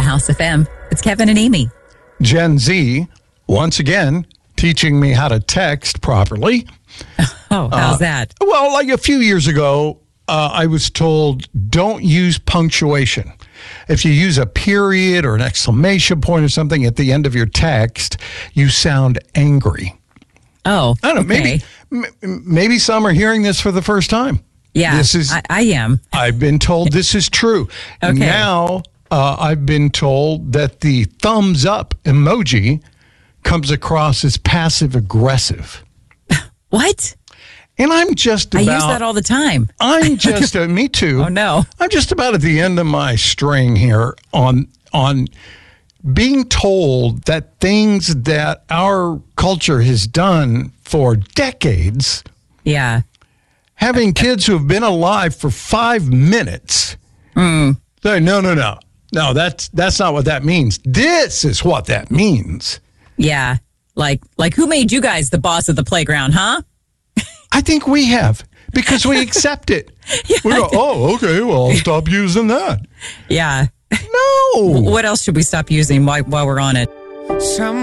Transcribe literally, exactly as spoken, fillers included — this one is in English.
House F M. It's Kevin and Amy. Gen Z, once again, teaching me how to text properly. Oh, how's Uh, that? Well, like a few years ago, uh, I was told don't use punctuation. If you use a period or an exclamation point or something at the end of your text, you sound angry. Oh, I don't know, okay. maybe m- maybe some are hearing this for the first time. Yeah, This is I, I am. I've been told this is true. Okay. Now, uh, I've been told that the thumbs up emoji comes across as passive aggressive. What? And I'm just I about use that all the time. I'm just uh, me too. Oh, no. I'm just about at the end of my string here on on being told that things that our culture has done for decades, Yeah. having kids who have been alive for five minutes. Mm. Say, no, no, no. No, that's that's not what that means. This is what that means. Yeah. Like, like who made you guys the boss of the playground, huh? I think we have because we accept it. We go, oh, okay, well, I'll stop using that. Yeah. No. What else should we stop using while, while we're on it? Some